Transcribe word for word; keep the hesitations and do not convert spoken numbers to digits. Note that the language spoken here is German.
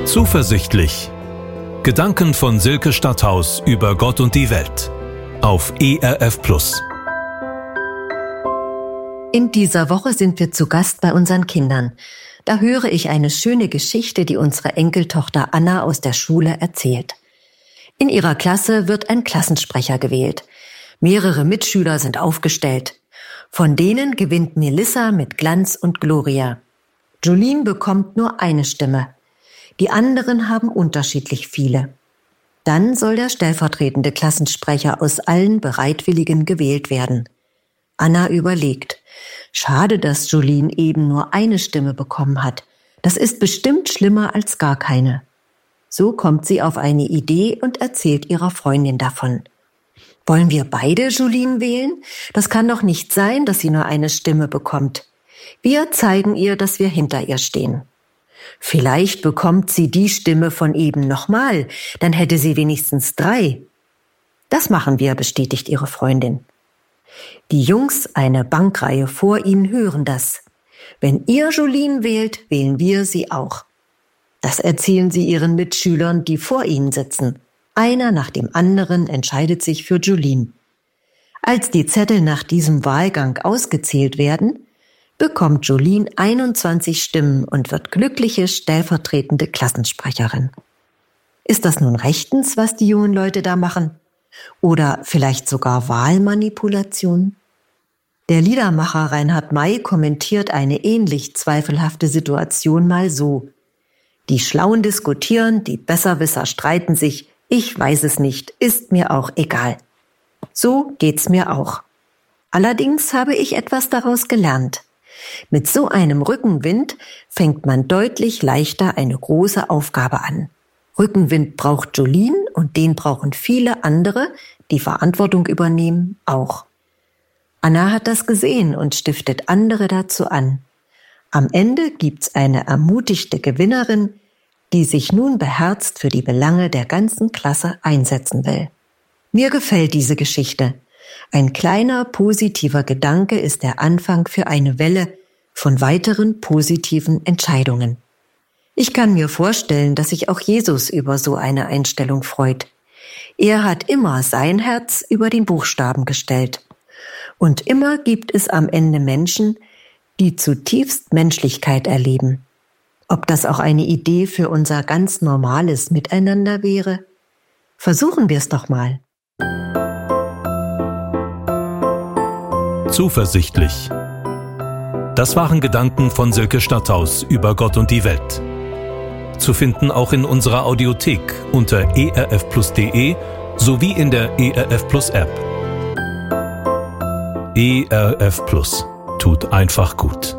Zuversichtlich. Gedanken von Silke Stadthaus über Gott und die Welt. Auf E R F Plus. In dieser Woche sind wir zu Gast bei unseren Kindern. Da höre ich eine schöne Geschichte, die unsere Enkeltochter Anna aus der Schule erzählt. In ihrer Klasse wird ein Klassensprecher gewählt. Mehrere Mitschüler sind aufgestellt. Von denen gewinnt Melissa mit Glanz und Gloria. Jolene bekommt nur eine Stimme. Die anderen haben unterschiedlich viele. Dann soll der stellvertretende Klassensprecher aus allen Bereitwilligen gewählt werden. Anna überlegt. Schade, dass Jolene eben nur eine Stimme bekommen hat. Das ist bestimmt schlimmer als gar keine. So kommt sie auf eine Idee und erzählt ihrer Freundin davon. Wollen wir beide Jolene wählen? Das kann doch nicht sein, dass sie nur eine Stimme bekommt. Wir zeigen ihr, dass wir hinter ihr stehen. Vielleicht bekommt sie die Stimme von eben nochmal, dann hätte sie wenigstens drei. Das machen wir, bestätigt ihre Freundin. Die Jungs, eine Bankreihe vor ihnen, hören das. Wenn ihr Jolene wählt, wählen wir sie auch. Das erzählen sie ihren Mitschülern, die vor ihnen sitzen. Einer nach dem anderen entscheidet sich für Jolene. Als die Zettel nach diesem Wahlgang ausgezählt werden, bekommt Jolene einundzwanzig Stimmen und wird glückliche stellvertretende Klassensprecherin. Ist das nun rechtens, was die jungen Leute da machen? Oder vielleicht sogar Wahlmanipulation? Der Liedermacher Reinhard May kommentiert eine ähnlich zweifelhafte Situation mal so. Die Schlauen diskutieren, die Besserwisser streiten sich, ich weiß es nicht, ist mir auch egal. So geht's mir auch. Allerdings habe ich etwas daraus gelernt. Mit so einem Rückenwind fängt man deutlich leichter eine große Aufgabe an. Rückenwind braucht Jolene und den brauchen viele andere, die Verantwortung übernehmen, auch. Anna hat das gesehen und stiftet andere dazu an. Am Ende gibt's eine ermutigte Gewinnerin, die sich nun beherzt für die Belange der ganzen Klasse einsetzen will. Mir gefällt diese Geschichte. Ein kleiner positiver Gedanke ist der Anfang für eine Welle von weiteren positiven Entscheidungen. Ich kann mir vorstellen, dass sich auch Jesus über so eine Einstellung freut. Er hat immer sein Herz über den Buchstaben gestellt. Und immer gibt es am Ende Menschen, die zutiefst Menschlichkeit erleben. Ob das auch eine Idee für unser ganz normales Miteinander wäre? Versuchen wir es doch mal. Zuversichtlich. Das waren Gedanken von Silke Stadthaus über Gott und die Welt. Zu finden auch in unserer Audiothek unter e r f plus punkt d e sowie in der E R F Plus App. E R F Plus tut einfach gut.